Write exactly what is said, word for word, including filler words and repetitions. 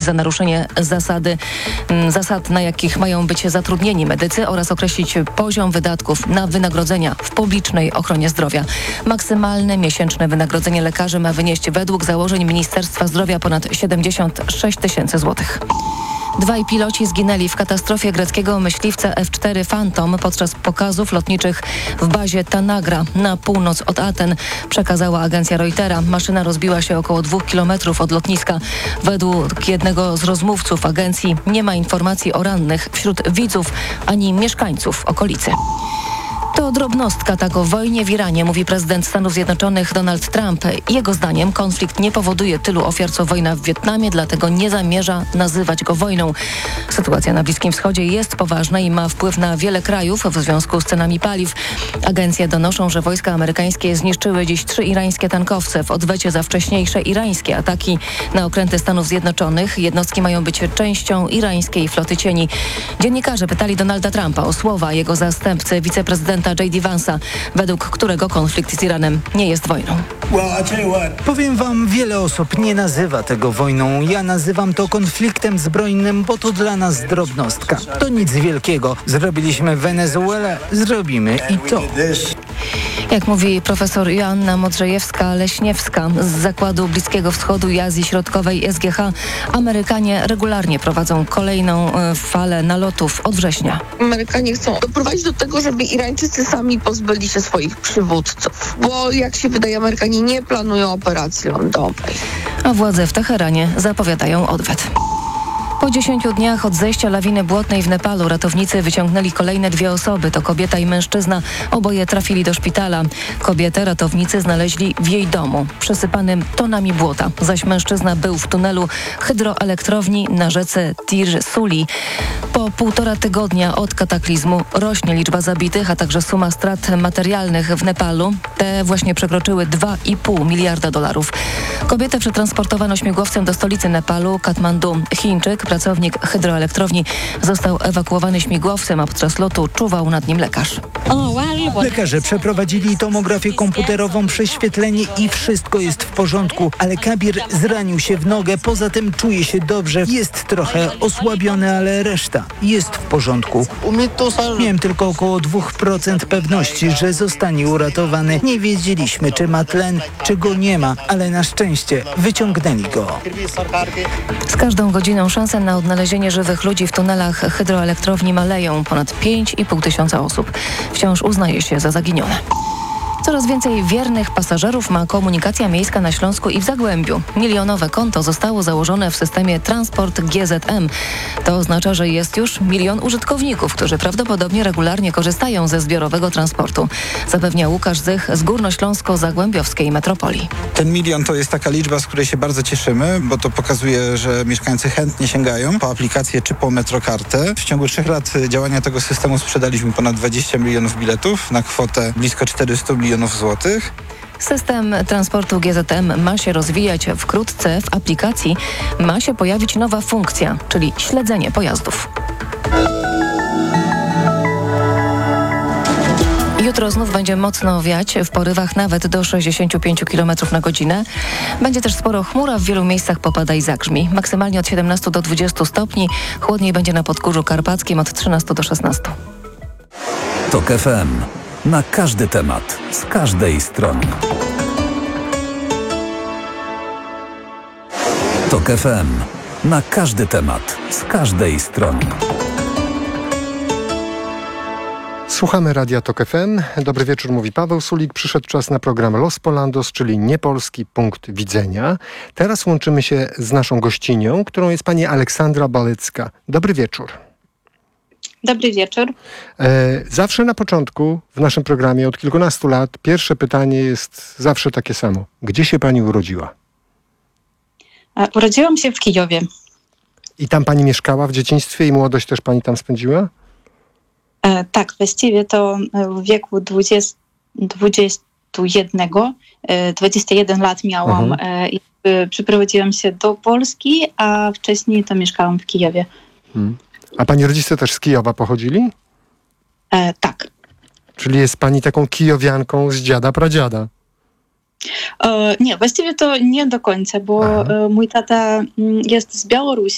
za naruszenie zasady, zasad, na jakich mają być zatrudnieni medycy oraz określić poziom wydatków na wynagrodzenia w publicznej ochronie zdrowia. Maksymalne miesięczne wynagrodzenie lekarzy ma wynieść według założeń Ministerstwa Zdrowia ponad siedemdziesiąt sześć tysięcy złotych. Dwaj piloci zginęli w katastrofie greckiego myśliwca F cztery Phantom podczas pokazów lotniczych w bazie Tanagra na północ od Aten, przekazała agencja Reutera. Maszyna rozbiła się około dwóch kilometrów od lotniska. Według jednego z rozmówców agencji nie ma informacji o rannych wśród widzów ani mieszkańców okolicy. To drobnostka, tak o wojnie w Iranie mówi prezydent Stanów Zjednoczonych Donald Trump. Jego zdaniem konflikt nie powoduje tylu ofiar co wojna w Wietnamie, dlatego nie zamierza nazywać go wojną. Sytuacja na Bliskim Wschodzie jest poważna i ma wpływ na wiele krajów w związku z cenami paliw. Agencje donoszą, że wojska amerykańskie zniszczyły dziś trzy irańskie tankowce w odwecie za wcześniejsze irańskie ataki na okręty Stanów Zjednoczonych. Jednostki mają być częścią irańskiej floty cieni. Dziennikarze pytali Donalda Trumpa o słowa jego zastępcy, wiceprezydenta J D Vance'a, według którego konflikt z Iranem nie jest wojną. Powiem wam, wiele osób nie nazywa tego wojną. Ja nazywam to konfliktem zbrojnym, bo to dla nas drobnostka. To nic wielkiego. Zrobiliśmy Wenezuelę, zrobimy i to. Jak mówi profesor Joanna Modrzejewska-Leśniewska z Zakładu Bliskiego Wschodu i Azji Środkowej S G H, Amerykanie regularnie prowadzą kolejną e, falę nalotów od września. Amerykanie chcą doprowadzić do tego, żeby Irańczycy sami pozbyli się swoich przywódców, bo jak się wydaje, Amerykanie nie planują operacji lądowej. A władze w Teheranie zapowiadają odwet. Po dziesięciu dniach od zejścia lawiny błotnej w Nepalu ratownicy wyciągnęli kolejne dwie osoby. To kobieta i mężczyzna. Oboje trafili do szpitala. Kobietę ratownicy znaleźli w jej domu, przesypanym tonami błota, zaś mężczyzna był w tunelu hydroelektrowni na rzece Tir Suli. Po półtora tygodnia od kataklizmu rośnie liczba zabitych, a także suma strat materialnych w Nepalu. Te właśnie przekroczyły dwa i pół miliarda dolarów. Kobietę przetransportowano śmigłowcem do stolicy Nepalu, Katmandu. Chińczyk, pracownik hydroelektrowni, został ewakuowany śmigłowcem, a podczas lotu czuwał nad nim lekarz. Lekarze przeprowadzili tomografię komputerową, prześwietlenie i wszystko jest w porządku, ale Kabir zranił się w nogę, poza tym czuje się dobrze, jest trochę osłabiony, ale reszta jest w porządku. Miałem tylko około dwa procent pewności, że zostanie uratowany. Nie wiedzieliśmy, czy ma tlen, czy go nie ma, ale na szczęście wyciągnęli go. Z każdą godziną szanse na odnalezienie żywych ludzi w tunelach hydroelektrowni maleją. Ponad pięć i pół tysiąca osób wciąż uznaje się za zaginione. Coraz więcej wiernych pasażerów ma komunikacja miejska na Śląsku i w Zagłębiu. Milionowe konto zostało założone w systemie Transport G Z M. To oznacza, że jest już milion użytkowników, którzy prawdopodobnie regularnie korzystają ze zbiorowego transportu. Zapewnia Łukasz Zych z Górnośląsko-Zagłębiowskiej Metropolii. Ten milion to jest taka liczba, z której się bardzo cieszymy, bo to pokazuje, że mieszkańcy chętnie sięgają po aplikację czy po metrokartę. W ciągu trzech lat działania tego systemu sprzedaliśmy ponad dwadzieścia milionów biletów na kwotę blisko czterysta milionów złotych. System transportu G Z M ma się rozwijać wkrótce. W aplikacji ma się pojawić nowa funkcja, czyli śledzenie pojazdów. Jutro znów będzie mocno wiać, w porywach nawet do sześćdziesiąt pięć kilometrów na godzinę. Będzie też sporo chmura, w wielu miejscach popada i zagrzmi. Maksymalnie od siedemnastu do dwudziestu stopni. Chłodniej będzie na Podgórzu Karpackim od trzynastu do szesnastu. Tok F M. Na każdy temat, z każdej strony. Tok F M. Na każdy temat, z każdej strony. Słuchamy Radia Tok F M. Dobry wieczór, mówi Paweł Sulik. Przyszedł czas na program Los Polandos, czyli niepolski punkt widzenia. Teraz łączymy się z naszą gościnią, którą jest pani Aleksandra Balecka. Dobry wieczór. Dobry wieczór. E, zawsze na początku w naszym programie od kilkunastu lat pierwsze pytanie jest zawsze takie samo. Gdzie się pani urodziła? E, urodziłam się w Kijowie. I tam pani mieszkała w dzieciństwie i młodość też pani tam spędziła? E, tak, właściwie to w wieku dwudziestu, dwudziestu jednego, e, dwadzieścia jeden lat miałam mhm. e, i e, przyprowadziłam się do Polski, a wcześniej to mieszkałam w Kijowie. Hmm. A pani rodzice też z Kijowa pochodzili? E, tak. Czyli jest pani taką kijowianką z dziada pradziada? E, nie, właściwie to nie do końca, bo e, mój tata jest z Białorusi.